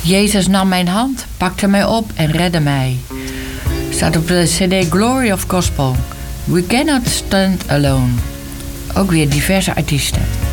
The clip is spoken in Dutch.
Jezus nam mijn hand, pakte mij op en redde mij. Staat op de CD Glory of Gospel. We cannot stand alone. Ook weer diverse artiesten.